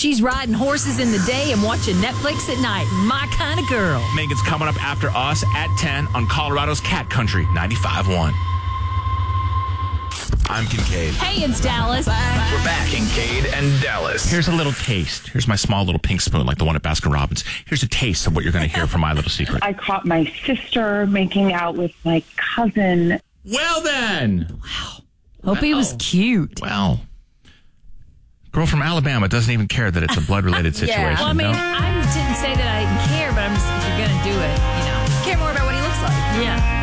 She's riding horses in the day and watching Netflix at night. My kind of girl. Megan's coming up after us at 10 on Colorado's Cat Country 95.1. I'm Kincaid. Hey, it's Dallas. We're back, Kincaid and Dallas. Here's a little taste. Here's my small little pink spoon, like the one at Baskin Robbins. Here's a taste of what you're going to hear from My Little Secret. I caught my sister making out with my cousin. Well, then. Hope he was cute. Well, girl from Alabama doesn't even care that it's a blood-related situation. Well, I mean, no? I didn't say that I didn't care, but I'm just, if you're going to do it, care more about what he looks like. Yeah.